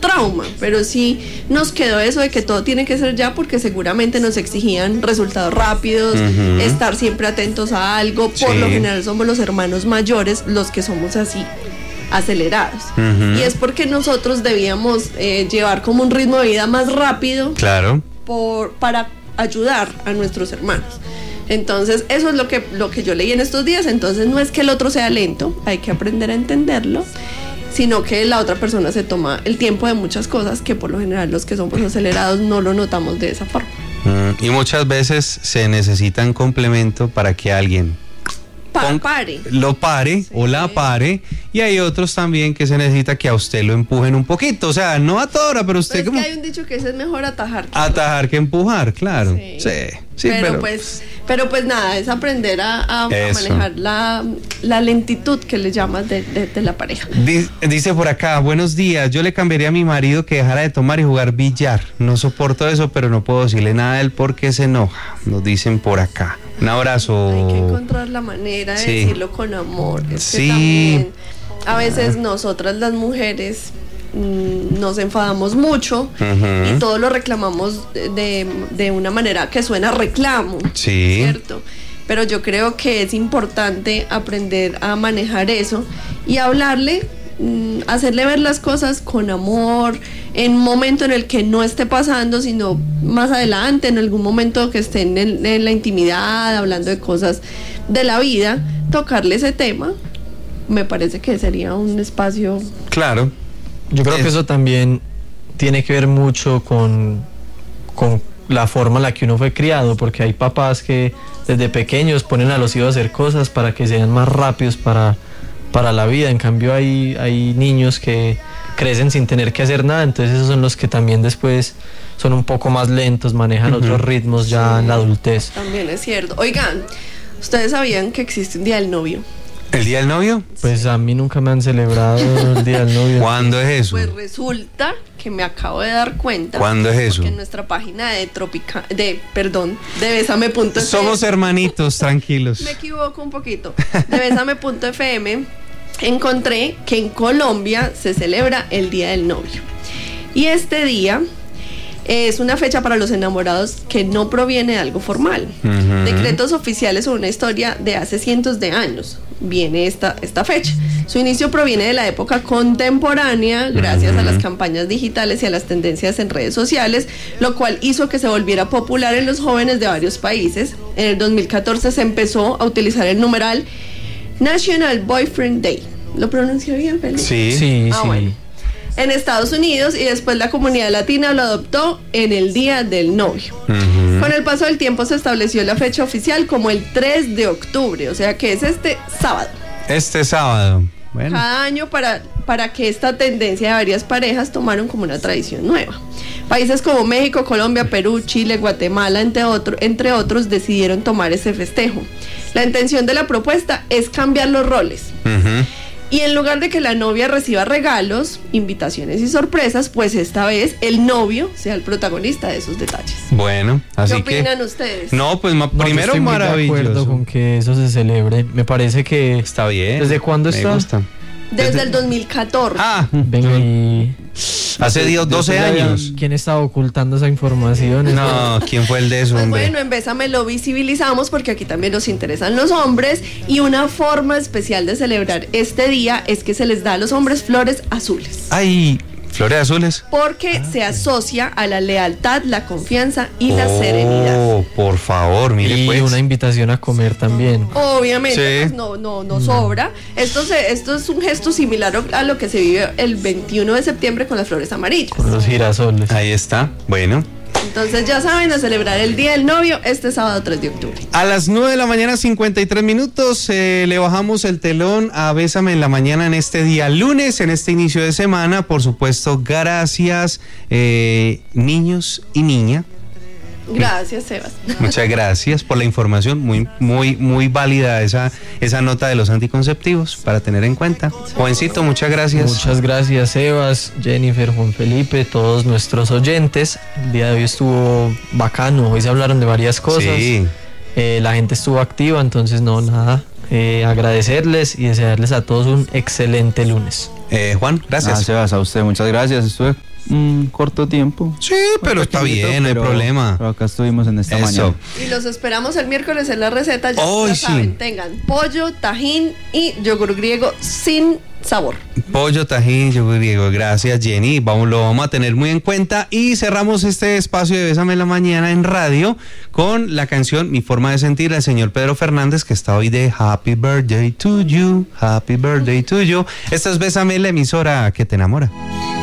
trauma, pero sí nos quedó eso de que todo tiene que ser ya, porque seguramente nos exigían resultados rápidos, estar siempre atentos a algo. Por lo general somos los hermanos mayores los que somos así acelerados, y es porque nosotros debíamos llevar como un ritmo de vida más rápido, claro, para ayudar a nuestros hermanos. Entonces eso es lo que yo leí en estos días. Entonces no es que el otro sea lento, hay que aprender a entenderlo, sino que la otra persona se toma el tiempo de muchas cosas que por lo general los que somos acelerados no lo notamos de esa forma. Y muchas veces se necesita un complemento para que alguien lo pare, sí, o la pare, y hay otros también que se necesita que a usted lo empujen un poquito, o sea, no a toda hora, pero usted pero es que hay un dicho que es mejor atajar que empujar, claro. Sí, pero pues nada, es aprender a manejar la lentitud que le llamas de la pareja. Dice por acá, buenos días, yo le cambiaría a mi marido que dejara de tomar y jugar billar, no soporto eso, pero no puedo decirle nada a él porque se enoja, nos dicen por acá. Un abrazo. Hay que encontrar la manera de decirlo con amor. Es que también a veces nosotras las mujeres nos enfadamos mucho y todo lo reclamamos de una manera que suena a reclamo, ¿cierto? Pero yo creo que es importante aprender a manejar eso y hablarle, hacerle ver las cosas con amor, en un momento en el que no esté pasando, sino más adelante, en algún momento que estén en la intimidad, hablando de cosas de la vida, tocarle ese tema. Me parece que sería un espacio. Claro. Yo creo que eso también tiene que ver mucho con la forma en la que uno fue criado, porque hay papás que desde pequeños ponen a los hijos a hacer cosas para que sean más rápidos para la vida. En cambio hay niños que crecen sin tener que hacer nada, entonces esos son los que también después son un poco más lentos, manejan otros ritmos ya en la adultez. También es cierto. Oigan, ¿ustedes sabían que existe un Día del Novio? ¿El Día del Novio? Pues a mí nunca me han celebrado el Día del Novio. ¿Cuándo es eso? Pues resulta que me acabo de dar cuenta. ¿Cuándo es eso? Que en nuestra página de Bésame.fm. Somos hermanitos, tranquilos. Me equivoco un poquito. De Bésame.fm encontré que en Colombia se celebra el Día del Novio. Y este día es una fecha para los enamorados que no proviene de algo formal. Decretos oficiales son una historia de hace cientos de años. Viene esta fecha. Su inicio proviene de la época contemporánea, gracias a las campañas digitales y a las tendencias en redes sociales, lo cual hizo que se volviera popular en los jóvenes de varios países. En el 2014 se empezó a utilizar el numeral National Boyfriend Day. ¿Lo pronunció bien, Felipe? Sí. Bueno. En Estados Unidos, y después la comunidad latina lo adoptó en el Día del Novio. Con el paso del tiempo se estableció la fecha oficial como el 3 de octubre, o sea que es este sábado. Bueno. Cada año para que esta tendencia de varias parejas tomaron como una tradición nueva. Países como México, Colombia, Perú, Chile, Guatemala, entre otros, decidieron tomar ese festejo. La intención de la propuesta es cambiar los roles. Y en lugar de que la novia reciba regalos, invitaciones y sorpresas, pues esta vez el novio sea el protagonista de esos detalles. Bueno, así que... ¿Qué opinan ustedes? No, pues primero estoy maravilloso. Muy de acuerdo con que eso se celebre. Me parece que... Está bien. ¿Desde cuándo me está? Gusta. Desde el 2014. Venga, y... Hace 12 años. ¿Quién estaba ocultando esa información? No, ¿quién fue el de eso, pues hombre? bueno, en Bésame lo visibilizamos porque aquí también nos interesan los hombres, y una forma especial de celebrar este día es que se les da a los hombres flores azules. Ay, flores azules. Porque se asocia a la lealtad, la confianza y la serenidad. Oh, por favor, mire y pues. una invitación a comer también. Obviamente, pues no sobra. Esto es un gesto similar a lo que se vive el 21 de septiembre con las flores amarillas. Con los girasoles. Ahí está, bueno. Entonces ya saben, a celebrar el Día del Novio este sábado 3 de octubre. A las 9 de la mañana, 53 minutos, le bajamos el telón a Bésame en la Mañana en este día lunes, en este inicio de semana. Por supuesto, gracias, niños y niña. Gracias, Sebas. Muchas gracias por la información, muy válida esa nota de los anticonceptivos para tener en cuenta. Jovencito, muchas gracias. Muchas gracias, Sebas, Jennifer, Juan Felipe, todos nuestros oyentes. El día de hoy estuvo bacano, hoy se hablaron de varias cosas. Sí. La gente estuvo activa, entonces nada. agradecerles y desearles a todos un excelente lunes. Juan, gracias. Sebas, a usted muchas gracias. Estuve un corto tiempo. Sí, pero está bien, no hay problema. Pero acá estuvimos en esta mañana. Y los esperamos el miércoles en la receta. Ya saben, tengan pollo, tajín y yogur griego sin sabor. Pollo, tajín, yogur griego. Gracias, Jenny. Lo vamos a tener muy en cuenta. Y cerramos este espacio de Bésame la Mañana en radio con la canción Mi Forma de Sentir del señor Pedro Fernández, que está hoy de Happy Birthday to You. Happy Birthday to You. Esta es Bésame, la emisora que te enamora.